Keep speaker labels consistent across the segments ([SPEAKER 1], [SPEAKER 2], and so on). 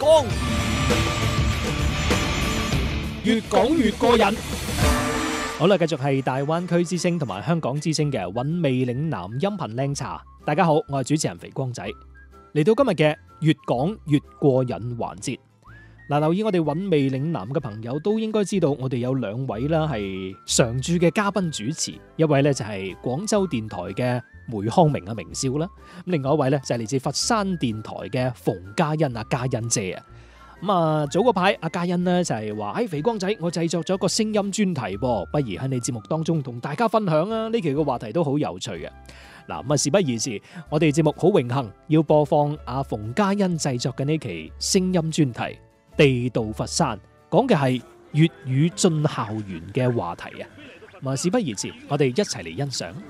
[SPEAKER 1] 講，越講越過癮。好啦，繼續係大灣區之聲同埋香港之聲嘅韻味嶺南音頻靚茶。大家好，我係主持人肥光仔，嚟到今日嘅越講越過癮環節。嗱，留意我哋韻味嶺南嘅朋友都應該知道，我哋有兩位啦係常駐嘅嘉賓主持，一位咧就係廣州電台嘅梅康明啊明少啦，咁另外一位咧就係嚟自佛山電台嘅馮嘉欣啊嘉欣姐啊。咁啊，早嗰排阿嘉欣呢就係話：肥光仔，我製作咗個聲音專題噃，不如喺你節目當中同大家分享啊！呢期嘅話題都好有趣嘅。嗱，咁啊，事不宜遲，我哋節目好榮幸要播放阿馮嘉欣製作嘅呢期聲音專題《地道佛山》，講嘅係粵語進校園嘅話題啊！咁啊，事不宜遲，我哋一齊嚟欣賞。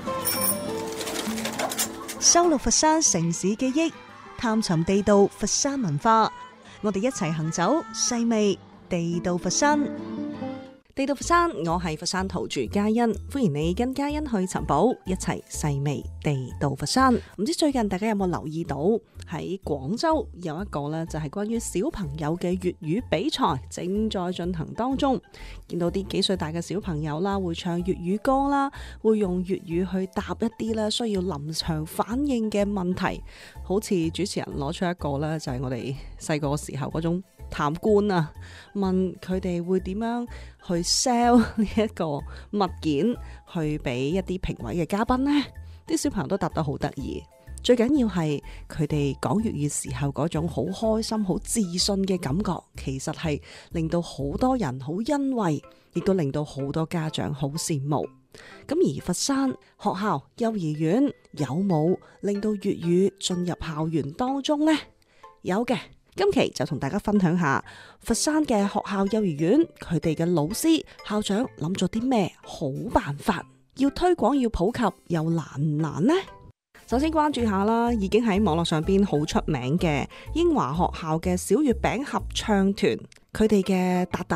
[SPEAKER 2] 收錄佛山城市記憶，探尋地道佛山文化。我哋一齊行走細味地道佛山。地道佛山，我係佛山土著嘉欣，歡迎你跟嘉欣去尋寶，一齊細味地道佛山。唔知最近大家有冇留意到喺廣州有一個呢，就係關於小朋友嘅粵語比賽正在進行當中。見到啲幾歲大嘅小朋友啦，會唱粵語歌啦，會用粵語去答一啲咧需要臨場反應嘅問題。好似主持人攞出一個呢，就係我哋細個時候嗰種探官啊，問佢哋會點樣去 sell 呢一個物件去俾一啲評委嘅嘉賓呢？啲小朋友都答得好得意。最緊要係佢哋講粵語時候嗰種好開心、好自信嘅感覺，其實係令到好多人好欣慰，亦都令到好多家長好羨慕。咁而佛山學校、幼兒園有冇令到粵語進入校園當中呢？有嘅。今期就同大家分享下佛山嘅學校幼兒園，佢哋嘅老師校長諗咗啲咩好辦法，要推廣要普及又難唔難呢？首先關注下啦，已經喺網絡上邊好出名嘅英華學校嘅小月餅合唱團，佢哋嘅達達